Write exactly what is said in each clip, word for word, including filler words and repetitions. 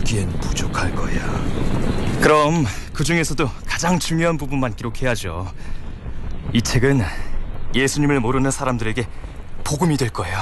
보기엔 부족할 거야. 그럼 그 중에서도 가장 중요한 부분만 기록해야죠. 이 책은 예수님을 모르는 사람들에게 복음이 될 거예요.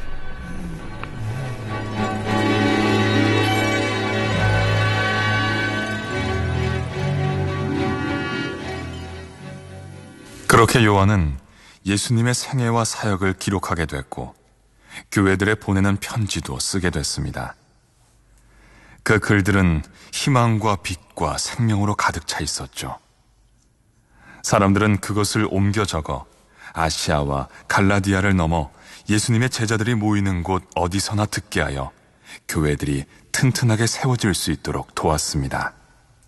그렇게 요한은 예수님의 생애와 사역을 기록하게 됐고 교회들에 보내는 편지도 쓰게 됐습니다. 그 글들은 희망과 빛과 생명으로 가득 차 있었죠. 사람들은 그것을 옮겨 적어 아시아와 갈라디아를 넘어 예수님의 제자들이 모이는 곳 어디서나 듣게 하여 교회들이 튼튼하게 세워질 수 있도록 도왔습니다.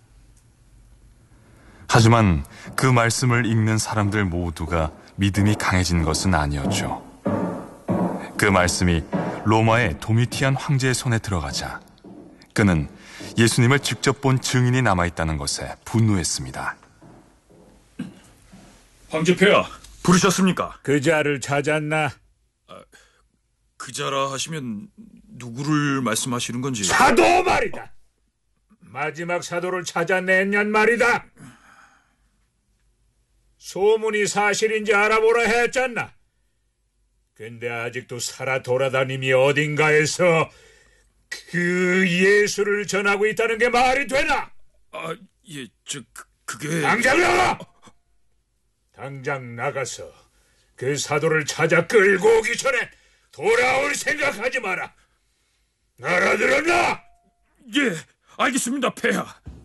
하지만 그 말씀을 읽는 사람들 모두가 믿음이 강해진 것은 아니었죠. 그 말씀이 로마의 도미티안 황제의 손에 들어가자 그는 예수님을 직접 본 증인이 남아있다는 것에 분노했습니다. 황제폐하, 부르셨습니까? 그 자를 찾았나? 아, 그 자라 하시면 누구를 말씀하시는 건지. 사도 말이다. 마지막 사도를 찾아냈냔 말이다. 소문이 사실인지 알아보라 했잖나. 근데 아직도 살아 돌아다님이 어딘가에서 그 예수를 전하고 있다는 게 말이 되나? 아, 예, 저, 그, 그게... 당장 나가! 당장 나가서 그 사도를 찾아 끌고 오기 전에 돌아올 생각하지 마라. 알아들었나? 예, 알겠습니다, 폐하.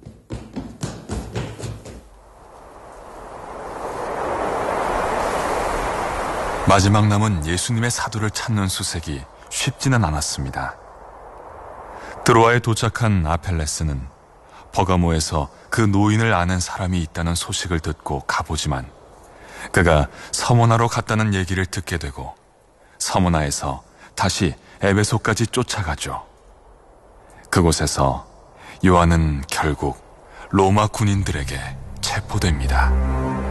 마지막 남은 예수님의 사도를 찾는 수색이 쉽지는 않았습니다. 드로아에 도착한 아펠레스는 버가모에서 그 노인을 아는 사람이 있다는 소식을 듣고 가보지만 그가 서모나로 갔다는 얘기를 듣게 되고 서모나에서 다시 에베소까지 쫓아가죠. 그곳에서 요한은 결국 로마 군인들에게 체포됩니다.